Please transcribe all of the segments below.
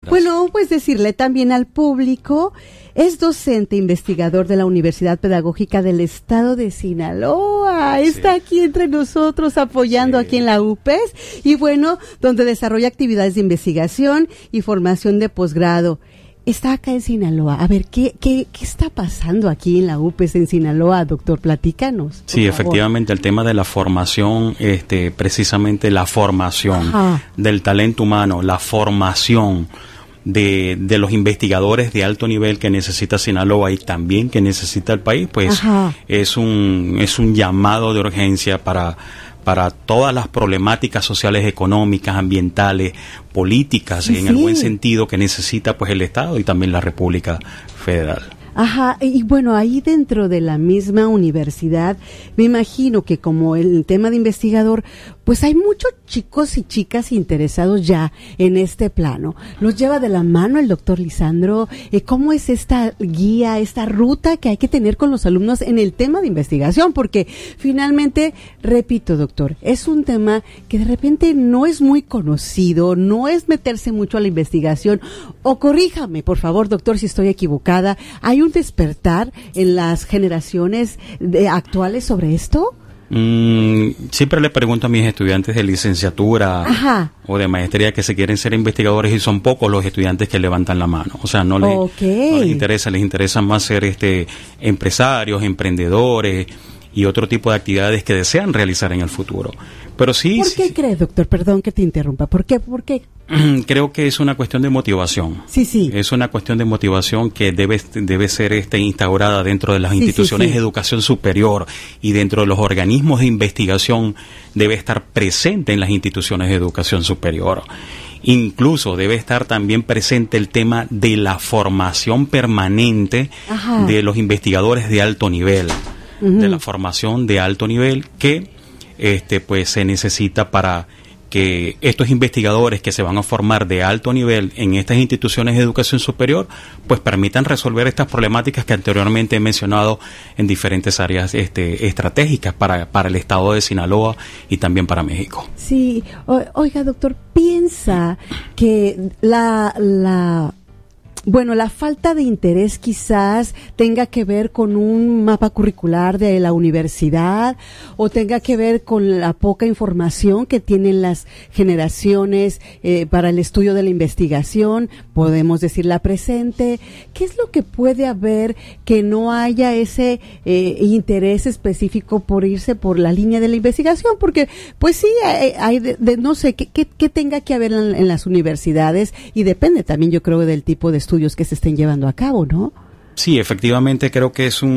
Bueno, pues decirle también al público, es docente investigador de la Universidad Pedagógica del Estado de Sinaloa. Está aquí entre nosotros apoyando aquí en la UPES y bueno, donde desarrolla actividades de investigación y formación de posgrado. Está acá en Sinaloa. A ver, ¿qué está pasando aquí en la UPES en Sinaloa, doctor? Platícanos. Sí, efectivamente, el tema de la formación, precisamente la formación del talento humano, la formación de los investigadores de alto nivel que necesita Sinaloa y también que necesita el país, pues es un llamado de urgencia para todas las problemáticas sociales, económicas, ambientales, políticas, en el buen sentido que necesita pues el Estado y también la República Federal. Ajá, y bueno, ahí dentro de la misma universidad, me imagino que como el tema de investigador, pues hay muchos chicos y chicas interesados ya en este plano. ¿Los lleva de la mano el doctor Lisandro? ¿Cómo es esta guía, esta ruta que hay que tener con los alumnos en el tema de investigación? Porque finalmente, repito, doctor, es un tema que de repente no es muy conocido, no es meterse mucho a la investigación. O corríjame, por favor, doctor, si estoy equivocada. ¿Hay un despertar en las generaciones actuales sobre esto? Siempre le pregunto a mis estudiantes de licenciatura o de maestría que se quieren ser investigadores y son pocos los estudiantes que levantan la mano. O sea, no les interesa más ser empresarios, emprendedores y otro tipo de actividades que desean realizar en el futuro. Pero sí. ¿Por qué cree, doctor? Perdón que te interrumpa. ¿Por qué? Creo que es una cuestión de motivación. Sí. Es una cuestión de motivación que debe ser instaurada dentro de las instituciones de educación superior y dentro de los organismos de investigación debe estar presente en las instituciones de educación superior. Incluso debe estar también presente el tema de la formación permanente de los investigadores de alto nivel, de la formación de alto nivel que pues se necesita para que estos investigadores que se van a formar de alto nivel en estas instituciones de educación superior, pues permitan resolver estas problemáticas que anteriormente he mencionado en diferentes áreas estratégicas para el estado de Sinaloa y también para México. Sí, oiga, doctor, piensa que la falta de interés quizás tenga que ver con un mapa curricular de la universidad o tenga que ver con la poca información que tienen las generaciones para el estudio de la investigación, podemos decir la presente. ¿Qué es lo que puede haber que no haya ese interés específico por irse por la línea de la investigación? Porque pues sí, hay no sé, ¿qué tenga que haber en las universidades? Y depende también, yo creo, del tipo de estudios que se estén llevando a cabo, ¿no? Sí, efectivamente creo que es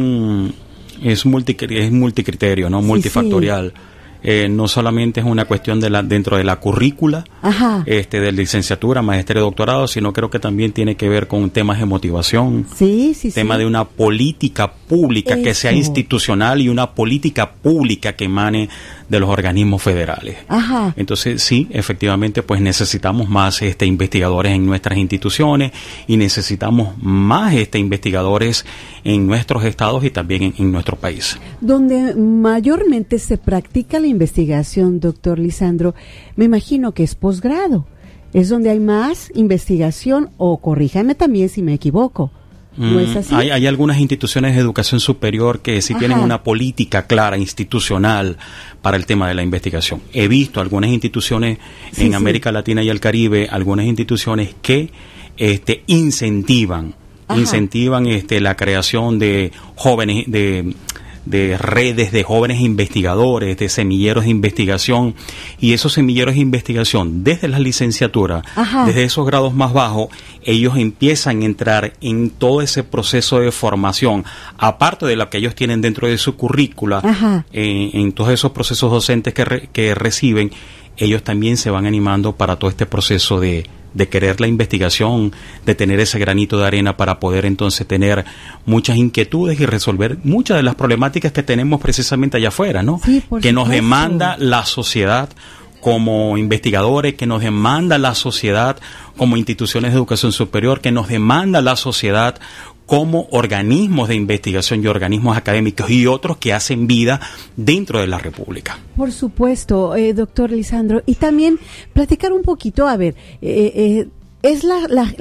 multicriterio, ¿no? Multifactorial. No solamente es una cuestión dentro de la currícula de licenciatura, maestría y doctorado, sino creo que también tiene que ver con temas de motivación, tema de una política pública que sea institucional y una política pública que emane de los organismos federales. Entonces sí, efectivamente pues necesitamos más investigadores en nuestras instituciones y necesitamos más investigadores en nuestros estados y también en nuestro país. Donde mayormente se practica la investigación, doctor Lisandro, me imagino que es posgrado. Es donde hay más investigación, o corríjame también si me equivoco. ¿No es así? Hay algunas instituciones de educación superior que sí tienen una política clara, institucional, para el tema de la investigación. He visto algunas instituciones en América Latina y el Caribe, algunas instituciones que incentivan la creación de jóvenes, de redes de jóvenes investigadores, de semilleros de investigación, y esos semilleros de investigación desde la licenciatura, desde esos grados más bajos, ellos empiezan a entrar en todo ese proceso de formación, aparte de lo que ellos tienen dentro de su currícula, en todos esos procesos docentes que reciben, ellos también se van animando para todo este proceso de querer la investigación, de tener ese granito de arena para poder entonces tener muchas inquietudes y resolver muchas de las problemáticas que tenemos precisamente allá afuera, ¿no? Que nos demanda la sociedad como investigadores, que nos demanda la sociedad como instituciones de educación superior, que nos demanda la sociedad como organismos de investigación y organismos académicos y otros que hacen vida dentro de la República. Por supuesto, doctor Lisandro. Y también platicar un poquito, a ver, es la